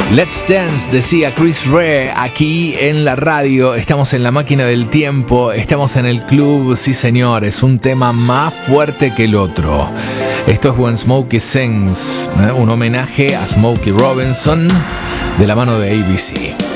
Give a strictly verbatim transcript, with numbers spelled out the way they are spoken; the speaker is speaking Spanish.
Let's Dance, decía Chris Rea aquí en la radio. Estamos en la máquina del tiempo, estamos en el club, sí señor, es un tema más fuerte que el otro. Esto es When Smokey Sings, ¿eh? Un homenaje a Smokey Robinson de la mano de A B C.